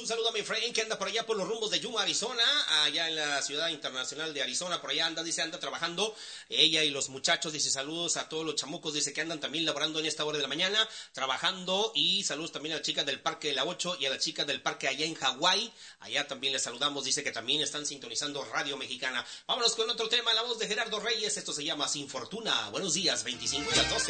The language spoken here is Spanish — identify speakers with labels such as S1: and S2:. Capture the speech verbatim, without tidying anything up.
S1: un saludo a mi friend que anda por allá por los rumbos de Yuma, Arizona, allá en la ciudad internacional de Arizona, por allá anda, dice, anda trabajando, ella y los muchachos, dice, saludos a todos los chamucos, dice que andan también laborando en esta hora de la mañana, trabajando, y saludos también a las chicas del Parque de la ocho y a las chicas del Parque allá en Hawái, allá también les saludamos, dice que también están sintonizando Radio Mexicana. Vámonos con otro tema, la voz de Gerardo Reyes, esto se llama Sin Fortuna. Buenos días, veinticinco y las doce.